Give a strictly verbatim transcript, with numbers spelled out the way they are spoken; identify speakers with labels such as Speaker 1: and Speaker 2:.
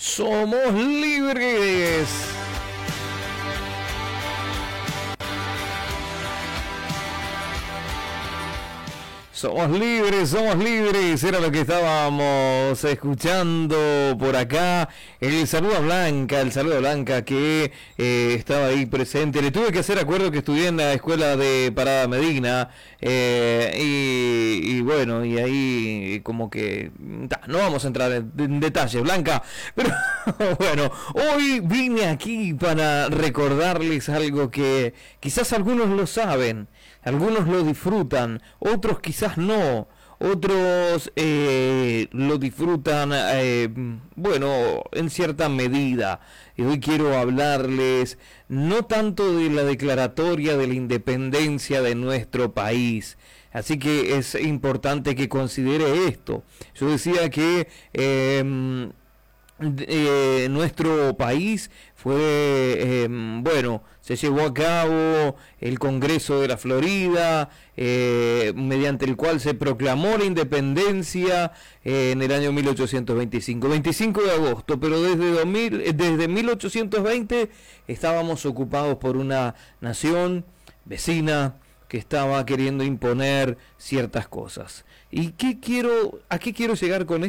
Speaker 1: Somos libres. Somos libres, somos libres, era lo que estábamos escuchando por acá. El saludo a Blanca, el saludo a Blanca que eh, estaba ahí presente. Le tuve que hacer acuerdo que estudié en la escuela de Parada Medina eh, y, y bueno, y ahí como que ta, no vamos a entrar en, en detalles, Blanca, pero bueno, hoy vine aquí para recordarles algo que quizás algunos lo saben. Algunos lo disfrutan, otros quizás no, otros eh, lo disfrutan, eh, bueno, en cierta medida. Y hoy quiero hablarles no tanto de la declaratoria de la independencia de nuestro país. Así que es importante que considere esto. Yo decía que eh, eh, nuestro país fue, eh, bueno, se llevó a cabo el Congreso de la Florida, eh, mediante el cual se proclamó la independencia eh, en el año mil ochocientos veinticinco, veinticinco de agosto, pero desde, dos mil, desde mil ochocientos veinte estábamos ocupados por una nación vecina que estaba queriendo imponer ciertas cosas. ¿Y qué quiero, a qué quiero llegar con esto?